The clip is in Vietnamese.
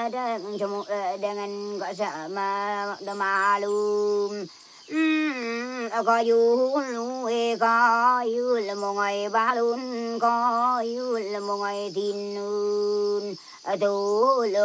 dengan kok sama malum có yu luê có yu là một ngày ba luôn có yu là một ngày tin tu